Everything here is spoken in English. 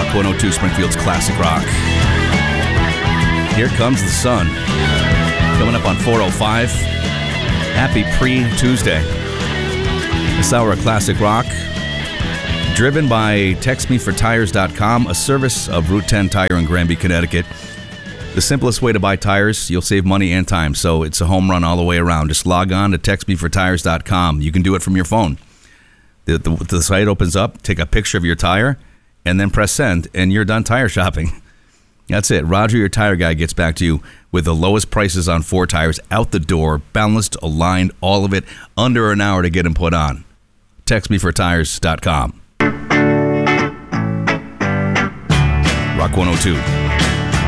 Rock 102, Springfield's classic rock. Here comes the sun. Coming up on 4:05. Happy pre-Tuesday. This hour of classic rock, driven by TextMeForTires.com, a service of Route 10 Tire in Granby, Connecticut. The simplest way to buy tires, you'll save money and time, so it's a home run all the way around. Just log on to TextMeForTires.com. You can do it from your phone. The site opens up, take a picture of your tire, and then press send, and you're done tire shopping. That's it. Roger, your tire guy, gets back to you with the lowest prices on 4 tires out the door, balanced, aligned, all of it, under an hour to get them put on. TextMeForTires.com. Rock 102.